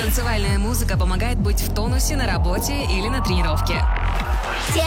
Танцевальная музыка помогает быть в тонусе на работе или на тренировке.